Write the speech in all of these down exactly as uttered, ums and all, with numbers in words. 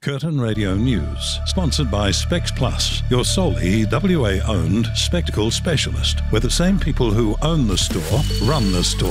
Curtin Radio News, sponsored by Specs Plus, your solely W A-owned spectacle specialist, where the same people who own the store run the store.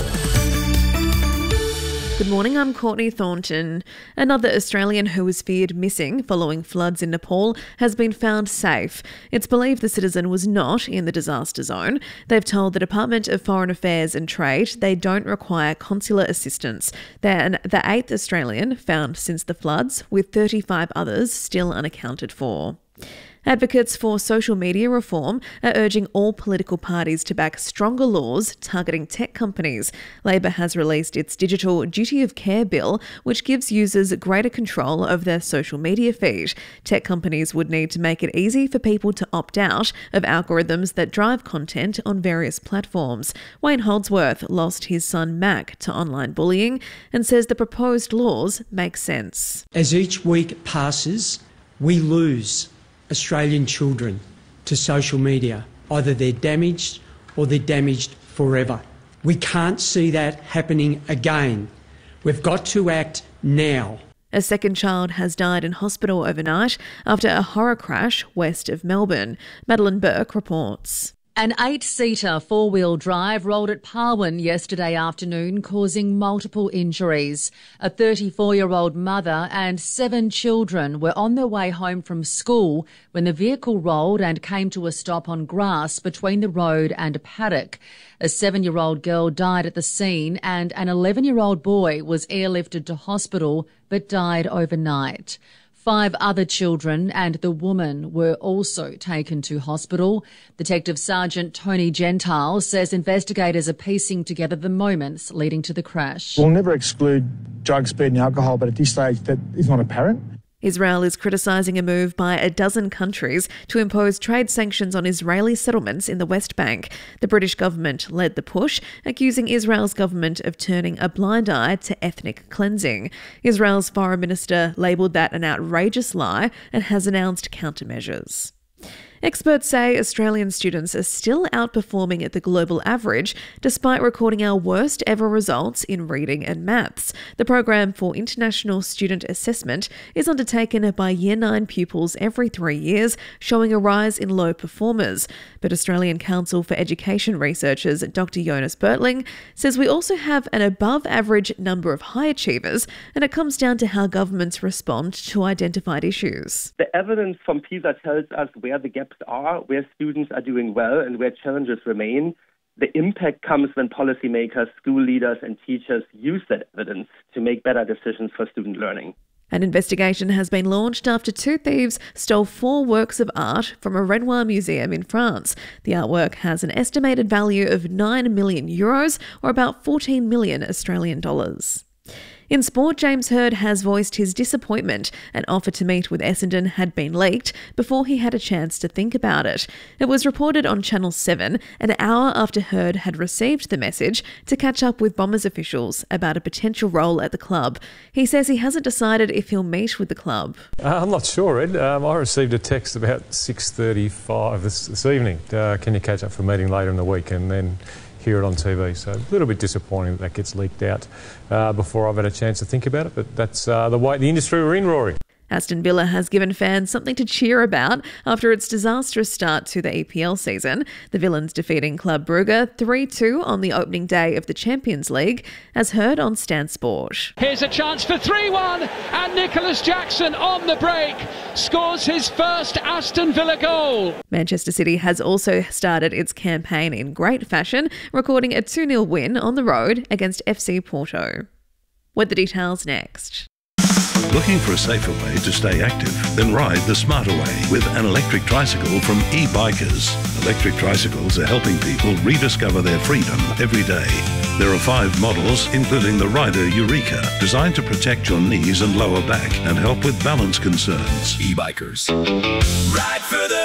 Good morning, I'm Courtney Thornton. Another Australian who was feared missing following floods in Nepal has been found safe. It's believed the citizen was not in the disaster zone. They've told the Department of Foreign Affairs and Trade they don't require consular assistance. They're the eighth Australian found since the floods, with thirty-five others still unaccounted for. Advocates for social media reform are urging all political parties to back stronger laws targeting tech companies. Labor has released its Digital Duty of Care bill, which gives users greater control of their social media feed. Tech companies would need to make it easy for people to opt out of algorithms that drive content on various platforms. Wayne Holdsworth lost his son Mac to online bullying and says the proposed laws make sense. As each week passes, we lose Australian children to social media. Either they're damaged or they're damaged forever. We can't see that happening again. We've got to act now. A second child has died in hospital overnight after a horror crash west of Melbourne. Madeline Burke reports. An eight-seater four-wheel drive rolled at Parwin yesterday afternoon, causing multiple injuries. A thirty-four-year-old mother and seven children were on their way home from school when the vehicle rolled and came to a stop on grass between the road and a paddock. A seven-year-old girl died at the scene and an eleven-year-old boy was airlifted to hospital but died overnight. Five other children and the woman were also taken to hospital. Detective Sergeant Tony Gentile says investigators are piecing together the moments leading to the crash. We'll never exclude drug, speed and alcohol, but at this stage that is not apparent. Israel is criticising a move by a dozen countries to impose trade sanctions on Israeli settlements in the West Bank. The British government led the push, accusing Israel's government of turning a blind eye to ethnic cleansing. Israel's foreign minister labelled that an outrageous lie and has announced countermeasures. Experts say Australian students are still outperforming at the global average despite recording our worst ever results in reading and maths. The program for international student assessment is undertaken by Year nine pupils every three years, showing a rise in low performers. But Australian Council for Education researchers Doctor Jonas Bertling says we also have an above average number of high achievers, and it comes down to how governments respond to identified issues. The evidence from PISA tells us where the gaps are, where students are doing well and where challenges remain. The impact comes when policymakers, school leaders and teachers use that evidence to make better decisions for student learning. An investigation has been launched after two thieves stole four works of art from a Renoir museum in France. The artwork has an estimated value of nine million euros, or about fourteen million Australian dollars. In sport, James Hird has voiced his disappointment. An offer to meet with Essendon had been leaked before he had a chance to think about it. It was reported on Channel seven an hour after Hird had received the message to catch up with Bombers officials about a potential role at the club. He says he hasn't decided if he'll meet with the club. Uh, I'm not sure, Ed. Um, I received a text about six thirty-five this, this evening. Uh, can you catch up for a meeting later in the week? And then hear it on T V. So a little bit disappointing that that gets leaked out uh, before I've had a chance to think about it. But that's uh, the way the industry we're in, Rory. Aston Villa has given fans something to cheer about after its disastrous start to the E P L season. The Villains defeating Club Brugge three two on the opening day of the Champions League, as heard on Stan Sport. Here's a chance for three one, and Nicholas Jackson on the break scores his first Aston Villa goal. Manchester City has also started its campaign in great fashion, recording a two nil win on the road against F C Porto. With the details next. Looking for a safer way to stay active? Then ride the smarter way with an electric tricycle from e-Bikers. Electric tricycles are helping people rediscover their freedom every day. There are five models, including the Rider Eureka, designed to protect your knees and lower back and help with balance concerns. e-Bikers. Ride further,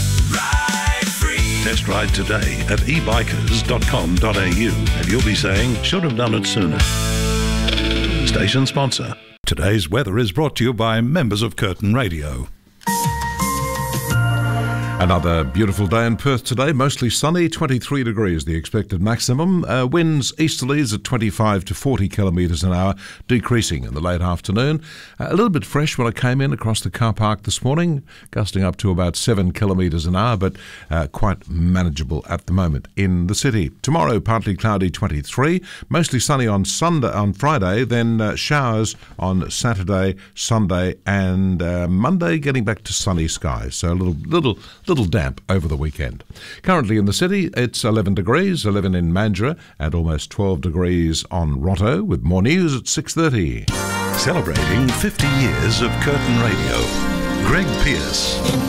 ride free. Test ride today at e bikers dot com dot a u and you'll be saying, should have done it sooner. Station sponsor. Today's weather is brought to you by members of Curtin Radio. Another beautiful day in Perth today, mostly sunny, twenty-three degrees the expected maximum. Uh, winds easterlies at twenty-five to forty kilometres an hour, decreasing in the late afternoon. Uh, a little bit fresh when I came in across the car park this morning, gusting up to about seven kilometres an hour, but uh, quite manageable at the moment in the city. Tomorrow, partly cloudy, twenty-three, mostly sunny on Sunday, on Friday, then uh, showers on Saturday, Sunday and uh, Monday, getting back to sunny skies. So a little, little, little damp over the weekend. Currently in the city, it's eleven degrees, eleven in Mandurah and almost twelve degrees on Rotto, with more news at six thirty. Celebrating fifty years of Curtin Radio. Greg Pearce.